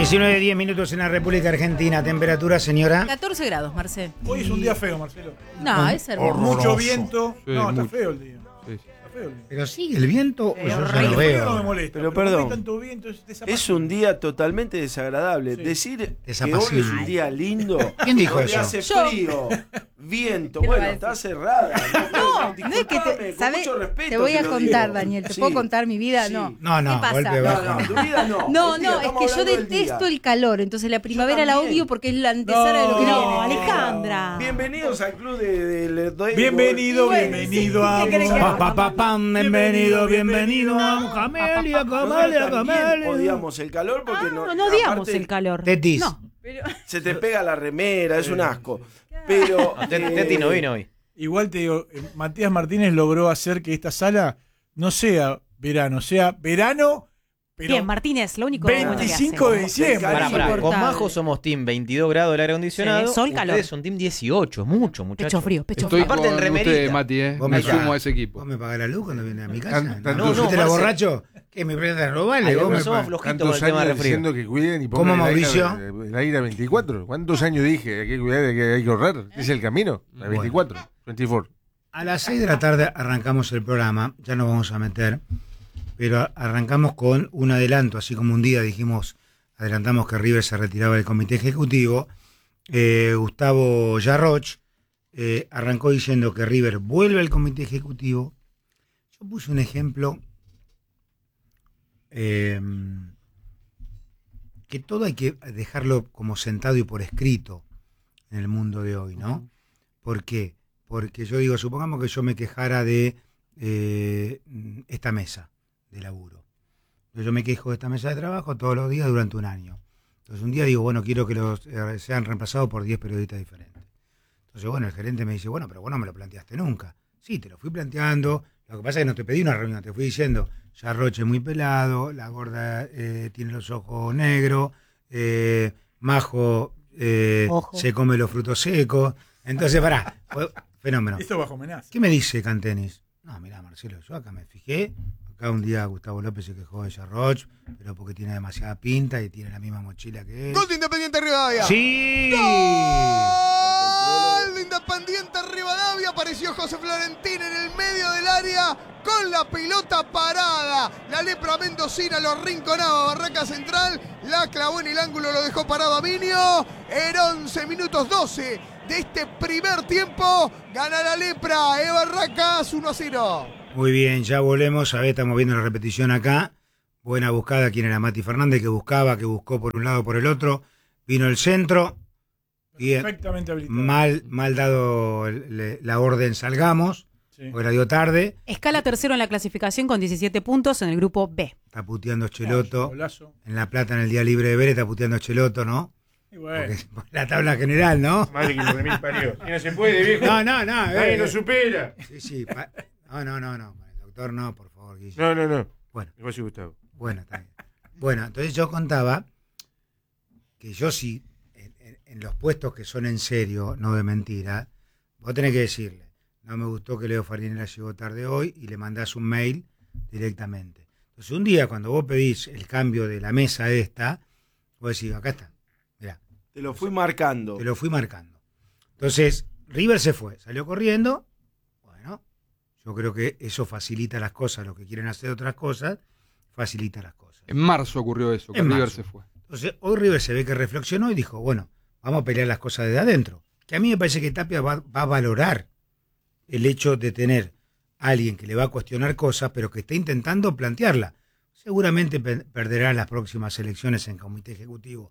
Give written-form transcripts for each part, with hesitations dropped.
19:10 en la República Argentina. Temperatura, señora. 14 grados, Marcel. Hoy es un día feo, Marcelo. No, es hermoso. Mucho viento. Sí, no, está mucho. feo el día. Sí. Está feo el día. Pero sigue el viento o yo ya El lo frío veo. no me molesta. Pero como perdón. hay tanto viento, Es un día totalmente desagradable. Sí. Decir que hoy Desapacible. es un día lindo. ¿Quién dijo donde eso? hace Yo. frío, viento. ¿Qué le va Bueno, a está decir? cerrada. No es que Disculpame, te, con ¿sabes? mucho respeto Te voy a lo contar, digo. Daniel. ¿Te Sí. puedo contar mi vida? Sí. No. No, ¿Qué pasa? golpe bajo. No, tu vida no. No, El día, no, es estamos que yo hablando del detesto día. el calor. Entonces la primavera la también. odio porque es la antesala de lo que No, viene. Alejandra. Bienvenidos al club de Bienvenido, Bueno, bienvenido sí, a ¿qué querés que haga? Bienvenido a Camelia, Camelia, Camelia. Odiamos el calor porque No odiamos aparte, el calor. Tetis. No, pero Se te pega la remera, es un asco. Pero Teti no vino hoy. Igual te digo, Matías Martínez logró hacer que esta sala no sea verano, pero bien, Martínez, lo único 25 de diciembre. Pará, Pará, con Insoportable. Majo somos team 22 grados del aire acondicionado. Sí, sol, calor. Ustedes son team 18, es mucho, muchachos. Pecho frío, pecho Estoy frío. Aparte en con remerita. ustedes, Mati, Vos me me sumo pagás. a ese equipo. ¿Vos me pagás la luz cuando viene a mi casa? Tanto- ¿No fuiste la Marce. borracho? ¿Qué me prende a robarle? Ay, ¿Vos no me somos pagás? flojitos con el Tantos tema de años refrío. diciendo que cuiden y ¿Cómo, pongan Mauricio? el aire a 24. ¿Cuántos años dije? Hay que cuidar, hay que ahorrar. Es el camino. A 24. 24. A las 6 de la tarde arrancamos el programa, ya nos vamos a meter, pero arrancamos con un adelanto, así como un día dijimos, adelantamos que River se retiraba del comité ejecutivo. Gustavo Yarroch arrancó diciendo que River vuelve al comité ejecutivo. Yo puse un ejemplo que todo hay que dejarlo como sentado y por escrito en el mundo de hoy, ¿no? ¿Por qué? Porque yo digo, supongamos que yo me quejara de esta mesa de laburo. Entonces yo me quejo de esta mesa de trabajo todos los días durante un año. Entonces un día digo, bueno, quiero que los sean reemplazados por 10 periodistas diferentes. Entonces, bueno, el gerente me dice, bueno, pero vos no me lo planteaste nunca. Sí, te lo fui planteando. Lo que pasa es que no te pedí una reunión, te fui diciendo, ya Roche es muy pelado, la gorda tiene los ojos negros, Majo se come los frutos secos. Entonces, pará, fue fenómeno. Esto bajo amenaza. ¿Qué me dice Cantenis? No, mirá, Marcelo, yo acá me fijé. Acá un día Gustavo López se quejó de Yarroch, pero porque tiene demasiada pinta y tiene la misma mochila que él. ¡Gol de Independiente Rivadavia! ¡Sí! ¡Gol de Independiente Rivadavia! Apareció José Florentín en el medio del área con la pelota parada. La lepra mendocina lo arrinconaba Barraca Central. La clavó en el ángulo, lo dejó parado a Minio. En 11 minutos 12 de este primer tiempo. Gana la lepra. Barracas 1-0. Muy bien, ya volvemos. A ver, estamos viendo la repetición acá. Buena buscada. ¿Quién era? Mati Fernández, que buscó por un lado, por el otro. Vino el centro. Bien. Perfectamente habilitado. Mal dado la orden, salgamos. Sí. Porque la dio tarde. Escala tercero en la clasificación con 17 puntos en el grupo B. Está puteando Cheloto. Golazo. En La Plata, en el día libre de Vélez, está puteando Cheloto, ¿no? Y bueno. Por la tabla general, ¿no? Madre que lo de mil parió. Y no se puede, viejo. No. Nadie lo supera. Sí. No. Con el doctor no, por favor, Guille. No. Bueno. Negocio Gustavo. Bueno, está bien. Bueno, entonces yo contaba que yo sí, en los puestos que son en serio, no de mentira, vos tenés que decirle, no me gustó que Leo Farinera llegó tarde hoy y le mandás un mail directamente. Entonces un día cuando vos pedís el cambio de la mesa esta, vos decís, acá está, mirá, te lo fui marcando. te lo fui marcando. Entonces River se fue, salió corriendo, bueno, yo creo que eso facilita las cosas, los que quieren hacer otras cosas, facilita las cosas. En marzo ocurrió eso, que En River marzo. se fue. Entonces, hoy River se ve que reflexionó y dijo, bueno, vamos a pelear las cosas desde adentro. Que a mí me parece que Tapia va a valorar el hecho de tener a alguien que le va a cuestionar cosas, pero que está intentando plantearla. Seguramente perderá las próximas elecciones en comité ejecutivo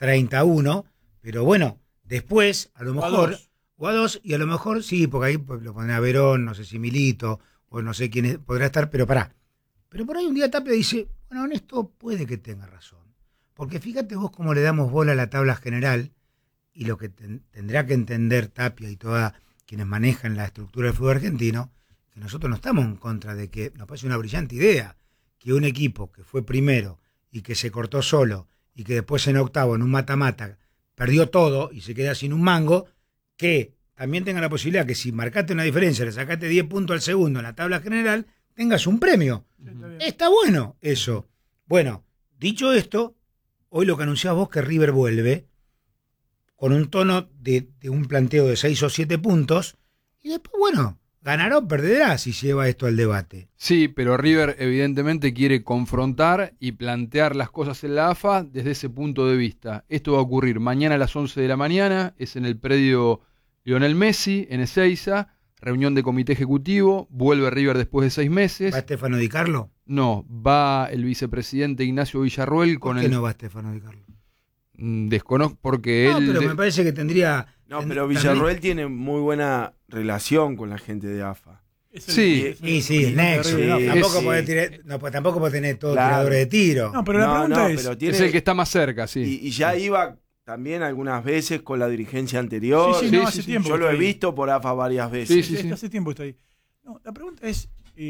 31, pero bueno, después, a lo mejor, o a dos, y a lo mejor sí, porque ahí lo pondrá Verón, no sé si Milito, o no sé quién podrá estar, pero pará. Pero por ahí un día Tapia dice, bueno, en esto puede que tenga razón. Porque fíjate vos cómo le damos bola a la tabla general y lo que tendrá que entender Tapia y todos quienes manejan la estructura del fútbol argentino, que nosotros no estamos en contra de que, nos parece una brillante idea, que un equipo que fue primero y que se cortó solo y que después en octavo, en un mata-mata, perdió todo y se queda sin un mango, que también tenga la posibilidad que si marcaste una diferencia, le sacaste 10 puntos al segundo en la tabla general, tengas un premio. Sí, está bien. Está bueno eso. Bueno, dicho esto, hoy lo que anunciás vos, que River vuelve con un tono de un planteo de 6 o 7 puntos, y después, bueno, ganará o perderá si lleva esto al debate. Sí, pero River evidentemente quiere confrontar y plantear las cosas en la AFA desde ese punto de vista. Esto va a ocurrir mañana a las 11 de la mañana, es en el predio Lionel Messi, en Ezeiza, reunión de comité ejecutivo, vuelve River después de 6 meses. ¿Va Stefano Di Carlo? No, va el vicepresidente Ignacio Villarroel ¿Por con qué el... no va Stefano Di Carlo? Desconozco porque No, él... pero me parece que tendría... No, pero Villarroel tiene muy buena relación con la gente de AFA. Sí. Sí, el nexo. Sí, Tampoco sí. tampoco podés tener todos Claro. tiradores de tiro. No, pero la pregunta es... pero tiene- Es el que está más cerca, sí. y ya iba también algunas veces con la dirigencia anterior. Sí, Sí, no, sí, hace sí. tiempo. Yo que lo he está ahí. visto por AFA varias veces. Sí, sí. Hace tiempo está ahí. No, la pregunta es,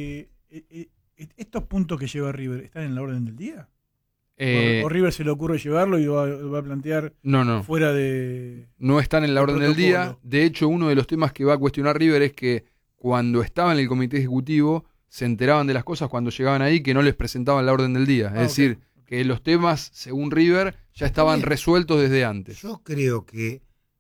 ¿estos puntos que lleva River están en la orden del día? ¿O River se le ocurre llevarlo y va a plantear No. fuera de... No están en la el orden del día. protocolo? De hecho, uno de los temas que va a cuestionar River es que cuando estaba en el comité ejecutivo se enteraban de las cosas cuando llegaban ahí que no les presentaban la orden del día. Es decir, que los temas, según River, ya estaban Bien. resueltos desde antes. Yo creo que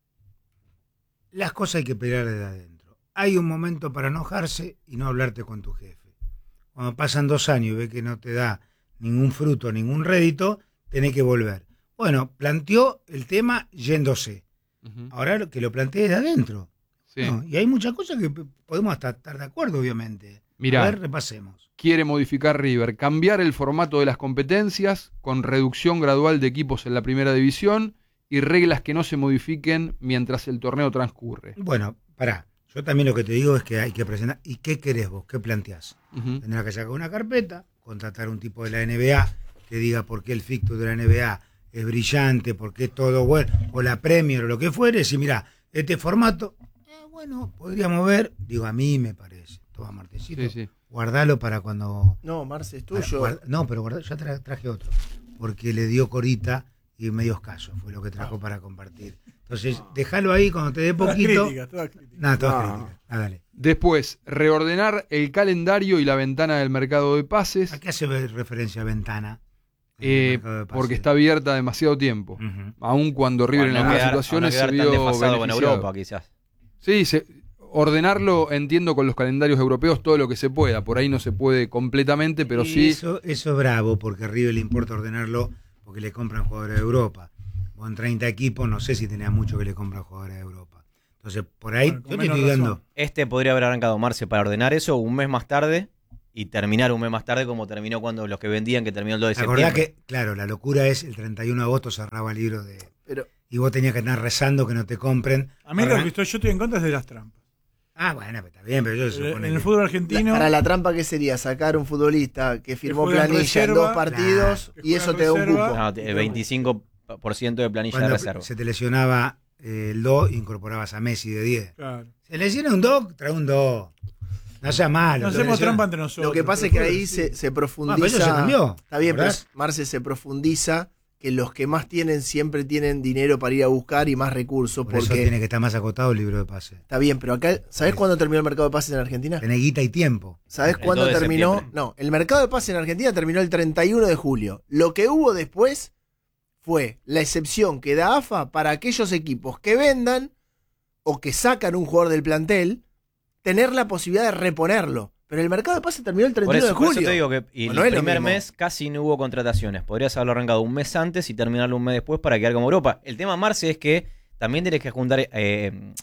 las cosas hay que pelear desde adentro. Hay un momento para enojarse y no hablarte con tu jefe. Cuando pasan 2 años y ves que no te da ningún fruto, ningún rédito, tenés que volver. Bueno, planteó el tema yéndose. Ujú. Ahora que lo planteé de adentro. Sí. No, y hay muchas cosas que podemos hasta estar de acuerdo, obviamente. Mirá. A ver, repasemos. Quiere modificar River, cambiar el formato de las competencias con reducción gradual de equipos en la primera división y reglas que no se modifiquen mientras el torneo transcurre. Bueno, pará. Yo también lo que te digo es que hay que presentar. ¿Y qué querés vos? ¿Qué planteás? Ujú. Tendrás que sacar una carpeta, contratar un tipo de la NBA que diga por qué el fixture de la NBA es brillante, por qué todo bueno, o la Premier o lo que fuere, y mirá, este formato, bueno, podríamos ver, digo, a mí me parece. Toma, Martecito, Sí, sí. guardalo para cuando... No, Marce, es para- tuyo. no, pero ya traje otro, porque le dio corita y medio escaso, fue lo que trajo para compartir. Entonces, déjalo ahí cuando te dé Todas poquito. críticas, todas críticas. Nada, todas No. críticas. Ah, dale. Después, reordenar el calendario y la ventana del mercado de pases, ¿A qué hace referencia a ventana? En el mercado de pases. porque está abierta demasiado tiempo. Ujú. Aun cuando River en Bueno, algunas quedar- situaciones no se quedar vio tan desfasado con beneficiado. Europa, quizás. Sí, ordenarlo, entiendo, con los calendarios europeos todo lo que se pueda. Por ahí no se puede completamente, pero Y sí. Eso es bravo, porque a River le importa ordenarlo porque le compran jugadores de Europa. Con 30 equipos, no sé si tenía mucho que le compran jugadores de Europa. Entonces, por ahí, Bueno, con yo te menos estoy razón. dando. Este podría haber arrancado Marce para ordenar eso un mes más tarde y terminar un mes más tarde como terminó cuando los que vendían, que terminó el 2 de Acordá septiembre. que, claro, la locura es el 31 de agosto cerraba el libro de. Pero Y vos tenías que andar rezando que no te compren. A mí Ahora- lo que yo estoy en contra es de las trampas. bueno, pues está bien, pero yo se En supone el que- fútbol argentino... para la trampa, ¿qué sería? Sacar un futbolista que firmó juega en planilla en reserva, 2 partidos claro, y que eso juega te da en un reserva. cupo. No, el 25% de planilla de cuando reserva. se te lesionaba el 2, incorporabas a Messi de 10. Claro. Se lesiona un 2, trae un 2. No sea malo. No te hacemos lesiona- trampa entre nosotros. Lo que pasa es que ahí se profundiza. pero eso se cambió, Está bien, pero ¿verdad? Marce, se profundiza que los que más tienen siempre tienen dinero para ir a buscar y más recursos. Por eso Porque tiene que estar más acotado el libro de pase. está bien, pero acá, ¿sabés Sí. cuándo terminó el mercado de pases en Argentina? Tenés guita y tiempo. ¿Sabés El cuándo 2 de terminó? septiembre. No, el mercado de pases en Argentina terminó el 31 de julio. Lo que hubo después fue la excepción que da AFA para aquellos equipos que vendan o que sacan un jugador del plantel, tener la posibilidad de reponerlo. Pero el mercado de pases terminó el 31 de Por julio. eso te digo que y Bueno, el es lo primer mismo. mes casi no hubo contrataciones. Podrías haberlo arrancado un mes antes y terminarlo un mes después para quedar como Europa. El tema, Marce, es que también tenés que juntar el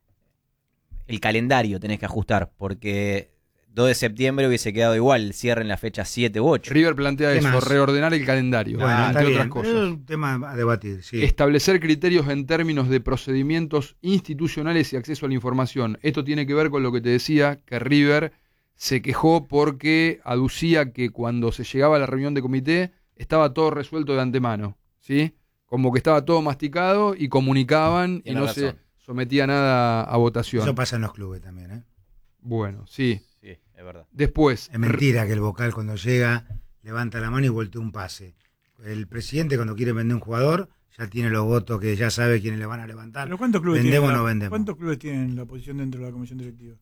calendario, tenés que ajustar, porque 2 de septiembre hubiese quedado igual el cierre en la fecha 7 u 8. River plantea ¿Qué eso, más? reordenar el calendario, Bueno, está entre bien, otras pero cosas. es un tema a debatir, sí. Establecer criterios en términos de procedimientos institucionales y acceso a la información. Esto tiene que ver con lo que te decía, que River se quejó porque aducía que cuando se llegaba a la reunión de comité estaba todo resuelto de antemano, ¿sí? Como que estaba todo masticado y comunicaban y Tiene no razón. se sometía nada a votación. Eso pasa en los clubes también, ¿eh? Bueno, sí. Sí, es verdad. Después, Es mentira que el vocal cuando llega levanta la mano y voltea un pase. El presidente cuando quiere vender un jugador ya tiene los votos que ya sabe quiénes le van a levantar. ¿Pero cuántos clubes ¿Vendemos tienen o no vendemos? ¿Cuántos clubes tienen la posición dentro de la comisión directiva?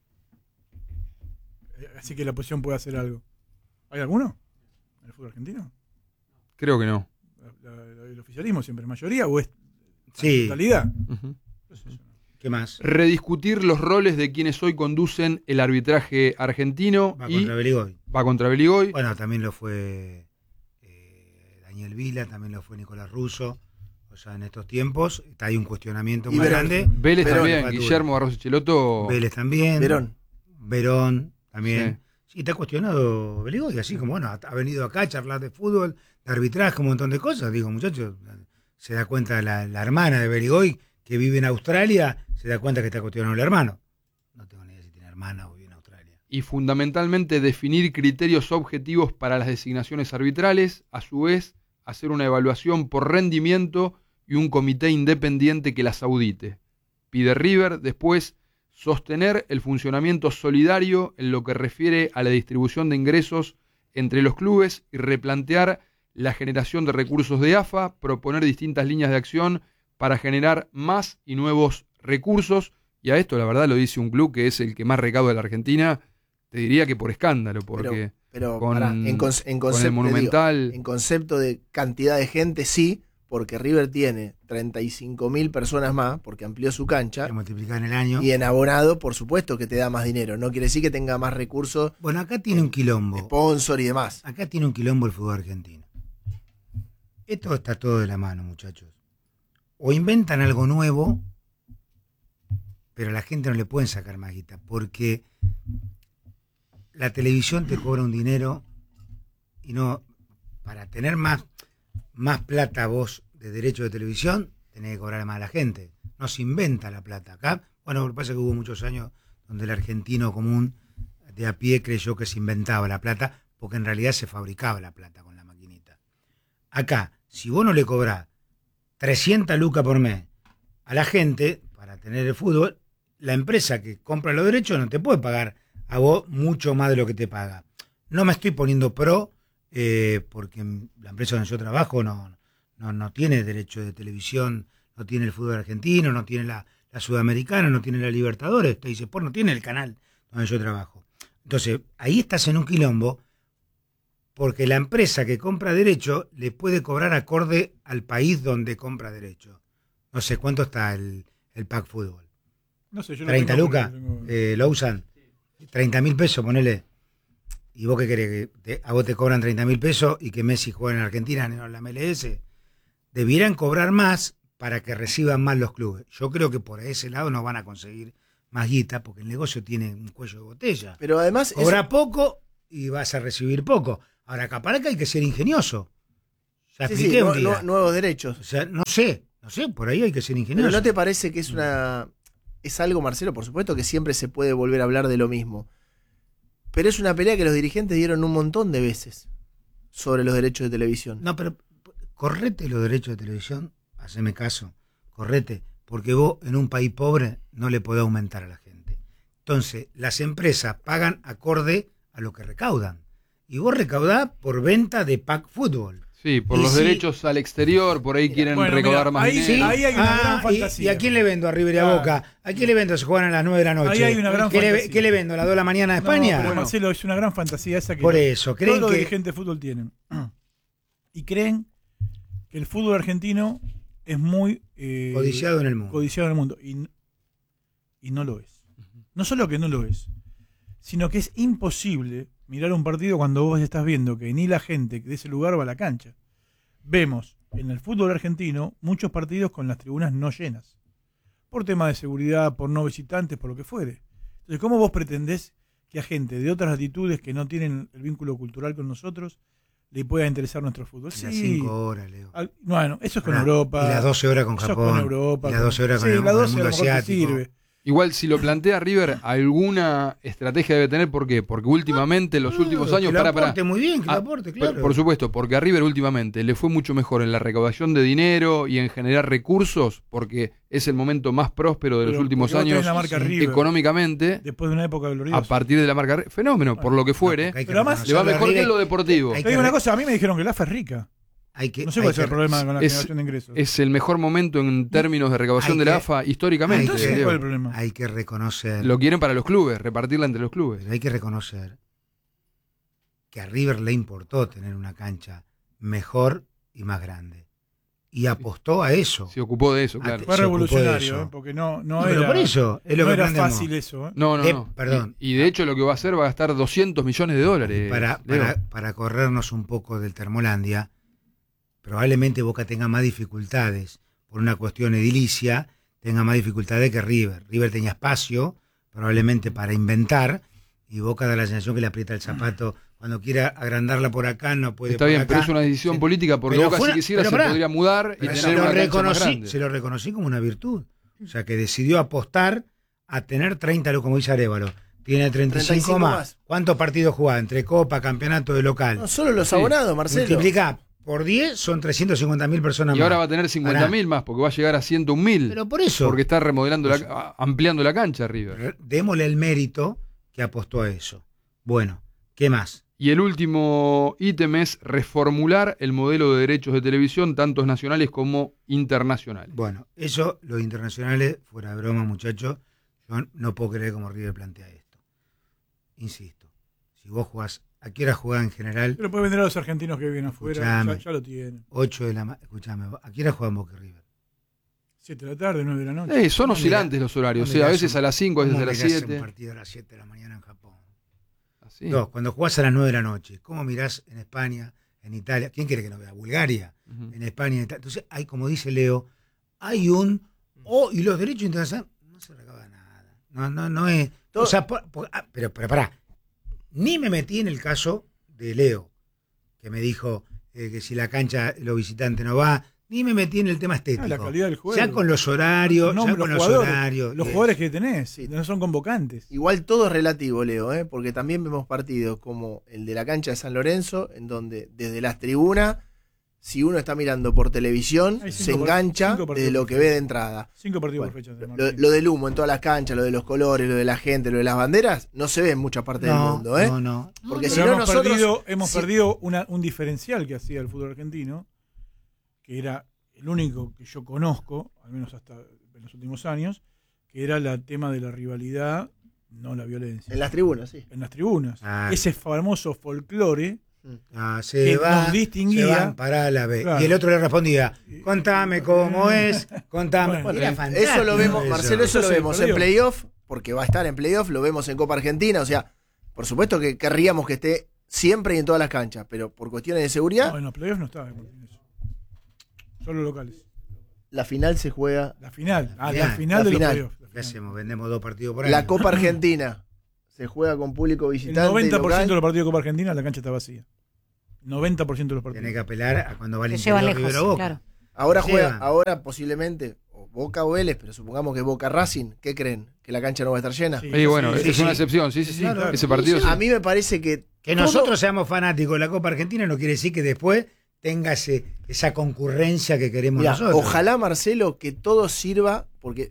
Así que la posición puede hacer algo. ¿Hay alguno? ¿En el fútbol argentino? creo que no. el oficialismo siempre es mayoría o es Sí. totalidad. Ujú. ¿Qué más? Rediscutir los roles de quienes hoy conducen el arbitraje argentino Va y contra Beligoy. va contra Beligoy. Bueno, también lo fue Daniel Vila, también lo fue Nicolás Russo. O sea, en estos tiempos hay un cuestionamiento Y muy Verón. grande. Vélez Verón, también, Fatura. Guillermo Barros Echeloto. Vélez también. Verón. También. Sí, está cuestionado Beligoy, así como, bueno, ha venido acá a charlar de fútbol, de arbitraje, un montón de cosas. Digo, muchachos, se da cuenta la hermana de Beligoy, que vive en Australia, se da cuenta que está cuestionando el hermano. No tengo ni idea si tiene hermana o vive en Australia. Y fundamentalmente definir criterios objetivos para las designaciones arbitrales, a su vez hacer una evaluación por rendimiento y un comité independiente que las audite. Pide River después sostener el funcionamiento solidario en lo que refiere a la distribución de ingresos entre los clubes y replantear la generación de recursos de AFA, proponer distintas líneas de acción para generar más y nuevos recursos. Y a esto la verdad lo dice un club que es el que más recauda de la Argentina, te diría que por escándalo, porque Pero con, pará, en con concepto, el Monumental... en concepto de cantidad de gente, sí, porque River tiene 35.000 personas más, porque amplió su cancha, Que multiplicar en el año. y en abonado, por supuesto que te da más dinero. No quiere decir que tenga más recursos, Bueno, acá tiene un quilombo. sponsor y demás. Acá tiene un quilombo el fútbol argentino. Esto está todo de la mano, muchachos. O inventan algo nuevo, pero a la gente no le pueden sacar más guita, porque la televisión te cobra un dinero y no, para tener más plata vos de derecho de televisión, tenés que cobrar más a la gente. No se inventa la plata. Acá, bueno, lo que pasa es que hubo muchos años donde el argentino común de a pie creyó que se inventaba la plata, porque en realidad se fabricaba la plata con la maquinita. Acá, si vos no le cobrás 300 lucas por mes a la gente para tener el fútbol, la empresa que compra los derechos no te puede pagar a vos mucho más de lo que te paga. No me estoy poniendo pro, porque la empresa donde yo trabajo no tiene derecho de televisión, no tiene el fútbol argentino, no tiene la Sudamericana, no tiene la Libertadores, te dice, no tiene el canal donde yo trabajo. Entonces, ahí estás en un quilombo, porque la empresa que compra derecho le puede cobrar acorde al país donde compra derecho. No sé cuánto está el pack fútbol. No sé, yo 30 tengo, lucas, lo usan. 30.000 pesos, ponele. ¿Y vos qué querés? Que a vos te cobran 30.000 pesos y que Messi juegue en Argentina, no en la MLS. Debieran cobrar más para que reciban más los clubes. Yo creo que por ese lado no van a conseguir más guita, porque el negocio tiene un cuello de botella. Pero además... Cobra poco y vas a recibir poco. Ahora, acá para acá hay que ser ingenioso. Ya Sí, expliqué un día. nuevos derechos. O sea, no sé, por ahí hay que ser ingenioso. Pero ¿no te parece que es algo, Marcelo? Por supuesto que siempre se puede volver a hablar de lo mismo. Pero es una pelea que los dirigentes dieron un montón de veces sobre los derechos de televisión. No, pero correte los derechos de televisión, haceme caso, correte, porque vos en un país pobre no le podés aumentar a la gente. Entonces, las empresas pagan acorde a lo que recaudan. Y vos recaudás por venta de pack fútbol. Sí, por Y los si- derechos al exterior, por ahí quieren Bueno, recaudar mira, más ahí dinero. sí, ahí hay una gran ¿Y fantasía. a quién le vendo? ¿A River y a Claro. Boca? ¿A quién le vendo? Se juegan a las 9 de la noche. Ahí hay una gran ¿Qué fantasía. ¿Qué le vendo? ¿A las 2 de la mañana de No, España? pero Marcelo, es una gran fantasía esa que Por eso, todos creen los que... dirigentes de fútbol tienen. Y creen que el fútbol argentino es muy Codiciado en el mundo. codiciado en el mundo. Y no lo es. No solo que no lo es, sino que es imposible mirar un partido cuando vos estás viendo que ni la gente de ese lugar va a la cancha. Vemos en el fútbol argentino muchos partidos con las tribunas no llenas. Por tema de seguridad, por no visitantes, por lo que fuere. Entonces, ¿cómo vos pretendés que a gente de otras latitudes que no tienen el vínculo cultural con nosotros le pueda interesar nuestro fútbol? Y las 5 horas, Leo. Bueno, eso es con Ah, Europa. y las 12 horas con Eso es Japón. con Europa. Y las 12 horas con Sí, el las 12 mundo a lo mejor te asiático. sirve. Igual si lo plantea River, alguna estrategia debe tener. ¿Por qué? Porque últimamente, en los últimos años... Que lo pará. aporte muy bien, que lo aporte, claro. Por supuesto, porque a River últimamente le fue mucho mejor en la recaudación de dinero y en generar recursos, porque es el momento más próspero de los Pero últimos porque vos tenés años la marca River, económicamente, después de una época gloriosa. a partir de la marca fenómeno, por lo que fuere, Porque hay que Pero además- le va reconocerle a mejor que River, en lo deportivo. hay Te digo una cosa, a mí me dijeron que la AFA es rica. No sé cuál es el problema con la es- generación de ingresos. Es el mejor momento en términos de recaudación Hay de la que- AFA históricamente. Entonces, Leo. ¿cuál es el problema? Hay que reconocer, Lo quieren para los clubes, repartirla entre los clubes. pero hay que reconocer que a River le importó tener una cancha mejor y más grande. Y apostó a eso. Se ocupó de eso, claro. Fue se ocupó de revolucionario, eso. porque no Pero era, por eso es lo no que era aprendemos. fácil eso. No. Perdón. Y de hecho lo que va a hacer va a gastar $200 millones. Para corrernos un poco del Termolandia, probablemente Boca tenga más dificultades por una cuestión edilicia, tenga más dificultades que River. River tenía espacio, probablemente para inventar, y Boca da la sensación que le aprieta el zapato. Cuando quiera agrandarla por acá, no puede. Está por bien, acá. pero es una decisión Sí. política, porque Pero Boca fuera- si quisiera pero se pará. podría mudar y Pero tener una cancha más grande. se lo reconocí como una virtud. O sea, que decidió apostar a tener 30, como dice Arévalo. Tiene 35 más. ¿Cuántos partidos jugaba? Entre Copa, Campeonato de local. No, solo los Sí. abonados, Marcelo. Multiplica por 10, son 350.000 personas Y más. ahora va a tener 50.000 más, porque va a llegar a 101.000. Pero por eso, Porque está remodelando, ampliando la cancha River. démosle el mérito que apostó a eso. Bueno, ¿qué más? Y el último ítem es reformular el modelo de derechos de televisión, tanto nacionales como internacionales. Bueno, eso, los internacionales, fuera de broma, muchachos, yo no puedo creer cómo River plantea esto. Insisto, si vos jugás, ¿a qué hora jugás en general? Pero puede vender a los argentinos que viven afuera, Escuchame. ya lo tienen. 8 de la mañana, escuchame, ¿a qué hora juegan Boca y River? 7 de la tarde, 9 de la noche. Son ¿Cómo oscilantes los horarios, o sea, a veces a las 5, a veces a las ¿Cómo mirás 7. un partido a las 7 de la mañana en Japón? Así. No, cuando jugás a las 9 de la noche, ¿cómo mirás en España, en Italia? ¿Quién quiere que no vea? Bulgaria, Ujú. en España, en Italia. Entonces, hay, como dice Leo, hay un... y los derechos internacionales, no se recaba nada. No es... Todo- O sea, pero pará, ni me metí en el caso de Leo, que me dijo que si la cancha, los visitantes no va, ni me metí en el tema estético. La calidad del juego. Ya con los horarios, No, ya los con los jugadores, horarios. Los jugadores que tenés, Sí. no son convocantes. Igual todo es relativo, Leo, porque también vemos partidos como el de la cancha de San Lorenzo, en donde desde las tribunas, si uno está mirando por televisión, Hay se 5 engancha partidos de lo que ve de entrada. 5 partidos Bueno, por fecha. Lo del humo en todas las canchas, lo de los colores, lo de la gente, lo de las banderas, no se ve en mucha parte del mundo, No. Porque Pero si no nosotros... hemos si- perdido un diferencial que hacía el fútbol argentino, que era el único que yo conozco, al menos hasta en los últimos años, que era el tema de la rivalidad, no la violencia. En las tribunas, sí. En las tribunas. Ah. Ese famoso folclore Se que va, nos distinguía. se van para la B. Claro. Y el otro le respondía, contame cómo es, contame. Bueno, Era fantástico Eso lo vemos, eso. Marcelo, eso lo Eso se vemos en perdió. playoff, porque va a estar en playoff, lo vemos en Copa Argentina, o sea, por supuesto que querríamos que esté siempre y en todas las canchas, pero por cuestiones de seguridad, No, en los playoffs no estaba eso. Solo locales. la final se juega. La final. La La final la de los final. playoffs. ¿Qué hacemos? Vendemos 2 partidos por año. La Copa Argentina se juega con público El visitante. 90% de local. los partidos de Copa Argentina la cancha está vacía. 90% de los partidos. Tenés que apelar a cuando va el Te llevan interior lejos, River o Boca. claro. Ahora Se juega, llevan. ahora posiblemente o Boca o Vélez, pero supongamos que Boca Racing, ¿qué creen? ¿Que la cancha no va a estar llena? Sí. Y bueno, Sí, es sí. una excepción, sí. Claro. Ese partido sí. A mí me parece que Que todo- nosotros seamos fanáticos de la Copa Argentina no quiere decir que después tenga esa concurrencia que queremos Mirá, nosotros. ojalá, Marcelo, que todo sirva, porque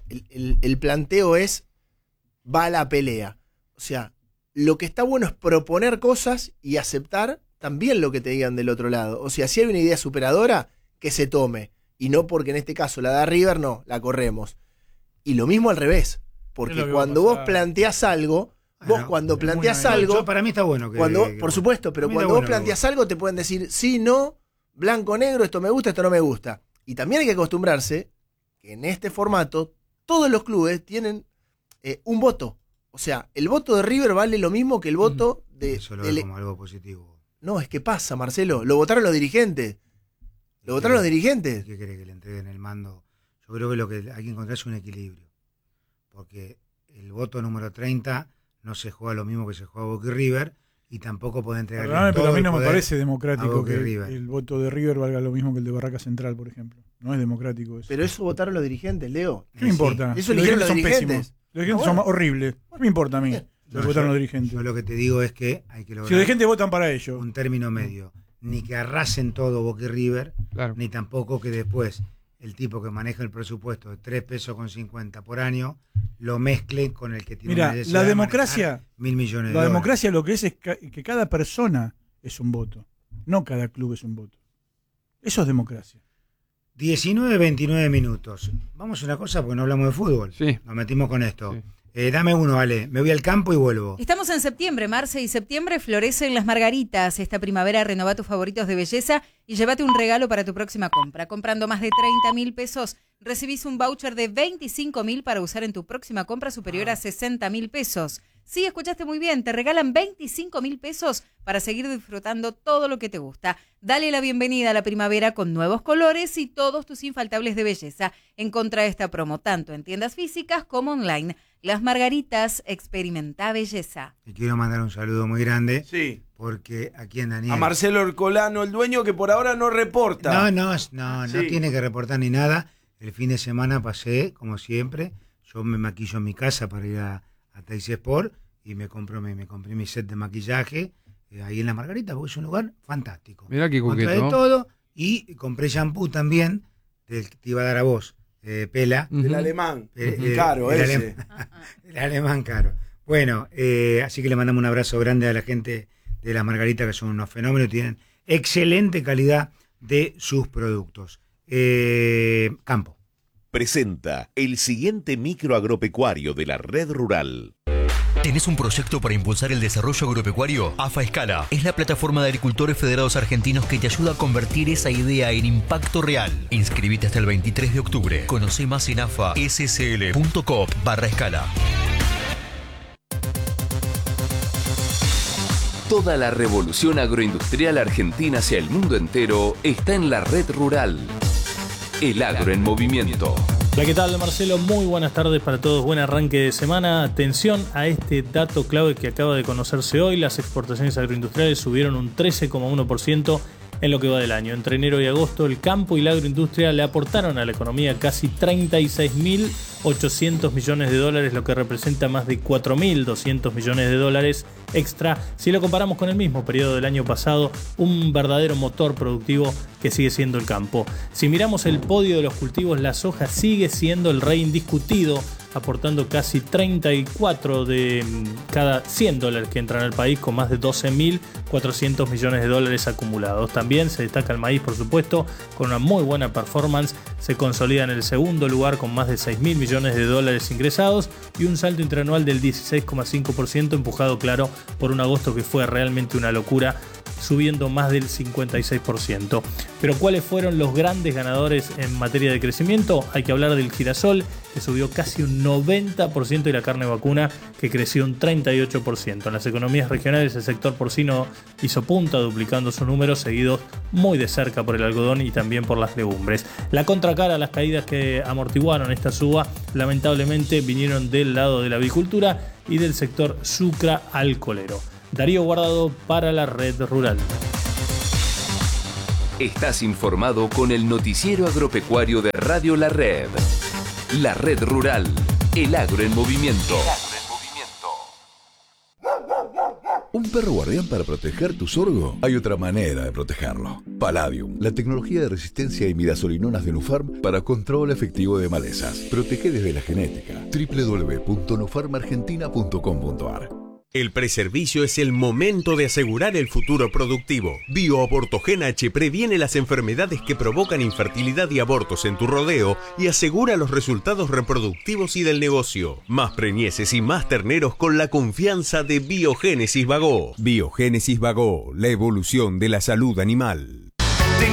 el planteo es, va a la pelea. O sea, lo que está bueno es proponer cosas y aceptar también lo que te digan del otro lado. O sea, si hay una idea superadora, que se tome. Y no porque en este caso la da River, no, la corremos. Y lo mismo al revés. Es Porque lo que cuando va a vos pasar. planteás algo, Bueno, vos cuando es muy planteás naive. algo... Para mí está bueno. Que, Cuando, que- por supuesto, pero a mí cuando está vos bueno planteás algo te pueden decir sí, no, blanco, negro, esto me gusta, esto no me gusta. Y también hay que acostumbrarse que en este formato todos los clubes tienen un voto. O sea, el voto de River vale lo mismo que el voto de... Eso lo del- veo como algo positivo. No, es que pasa, Marcelo. Lo votaron los dirigentes. Lo votaron los dirigentes. ¿Qué quiere que le entreguen el mando? Yo creo que lo que hay que encontrar es un equilibrio. Porque el voto número 30 no se juega lo mismo que se juega Boca y River y tampoco puede entregar Perdóname, pero a mí no me parece a democrático Boca y que River. el voto de River valga lo mismo que el de Barraca Central, por ejemplo. No es democrático eso. Pero eso votaron los dirigentes, Leo. ¿Qué me importa? Eso Los eligieron dirigentes los son dirigentes. pésimos. Los dirigentes Ah, bueno. son horribles. ¿Qué me importa a mí? Lo que votaron los dirigentes. Yo lo que te digo es que hay que Si los lograr dirigentes votan para ellos. un término medio. Ni que arrasen todo Boca y River, Claro. ni tampoco que después el tipo que maneja el presupuesto de 3 pesos con 50 por año lo mezcle con el que tiene Mira, una necesidad la de democracia, manejar 1.000 millones de la dólares. democracia lo que es que cada persona es un voto. No cada club es un voto. Eso es democracia. 19, 29 minutos. Vamos a una cosa porque no hablamos de fútbol. Sí. Nos metimos con esto. Sí. Dame uno, Ale. Me voy al campo y vuelvo. Estamos en septiembre, Marce, y septiembre florecen las margaritas. Esta primavera renová tus favoritos de belleza y llévate un regalo para tu próxima compra. Comprando más de 30.000 pesos, recibís un voucher de 25.000 para usar en tu próxima compra superior a 60.000 pesos. Sí, escuchaste muy bien, te regalan 25.000 pesos para seguir disfrutando todo lo que te gusta. Dale la bienvenida a la primavera con nuevos colores y todos tus infaltables de belleza. Encontrá esta promo tanto en tiendas físicas como online. Las Margaritas, experimenta belleza. Y quiero mandar un saludo muy grande. Sí. Porque aquí en Daniel. A Marcelo Ercolano, el dueño, que por ahora no reporta. No Sí. tiene que reportar ni nada. El fin de semana pasé, como siempre. Yo me maquillo en mi casa para ir a Taxi Sport y me compré mi set de maquillaje ahí en La Margarita, porque es un lugar fantástico. Mirá qué coqueto. Contrae todo y compré shampoo también, del que te iba a dar a vos, Pela. Del alemán. Caro, ese. El alemán caro. Bueno, así que le mandamos un abrazo grande a la gente de La Margarita, que son unos fenómenos, tienen excelente calidad de sus productos. Campo. Presenta el siguiente micro agropecuario de la Red Rural. ¿Tenés un proyecto para impulsar el desarrollo agropecuario? AFA Escala es la plataforma de agricultores federados argentinos que te ayuda a convertir esa idea en impacto real. Inscribite hasta el 23 de octubre. Conoce más en afascl.coop/escala. Toda la revolución agroindustrial argentina hacia el mundo entero está en la Red Rural. El agro en movimiento. Hola, ¿qué tal, Marcelo? Muy buenas tardes para todos. Buen arranque de semana. Atención a este dato clave que acaba de conocerse hoy. Las exportaciones agroindustriales subieron un 13,1% en lo que va del año. Entre enero y agosto, el campo y la agroindustria le aportaron a la economía casi 36.800 millones de dólares, lo que representa más de 4.200 millones de dólares extra si lo comparamos con el mismo periodo del año pasado. Un verdadero motor productivo que sigue siendo el campo. Si miramos el podio de los cultivos, la soja sigue siendo el rey indiscutido, aportando casi 34 de cada 100 dólares que entran al país, con más de 12.400 millones de dólares acumulados. También se destaca el maíz, por supuesto, con una muy buena performance. Se consolida en el segundo lugar con más de 6.000 millones de dólares ingresados y un salto interanual del 16,5%, empujado, claro, por un agosto que fue realmente una locura, subiendo más del 56%. Pero ¿cuáles fueron los grandes ganadores en materia de crecimiento? Hay que hablar del girasol, que subió casi un 90%, y la carne vacuna, que creció un 38%. En las economías regionales, el sector porcino hizo punta, duplicando sus números, seguidos muy de cerca por el algodón y también por las legumbres. La contracara, las caídas que amortiguaron esta suba, lamentablemente vinieron del lado de la avicultura y del sector sucra-alcoholero. Darío Guardado para la Red Rural. Estás informado con el noticiero agropecuario de Radio La Red. La Red Rural, el agro en movimiento. ¿Un perro guardián para proteger tu sorgo? Hay otra manera de protegerlo. Palladium, la tecnología de resistencia a imidazolinonas de Nufarm para control efectivo de malezas. Protege desde la genética. www.nufarmargentina.com.ar. El preservicio es el momento de asegurar el futuro productivo. BioAbortogen H previene las enfermedades que provocan infertilidad y abortos en tu rodeo y asegura los resultados reproductivos y del negocio. Más preñeces y más terneros con la confianza de Biogénesis Bagó. Biogénesis Bagó, la evolución de la salud animal.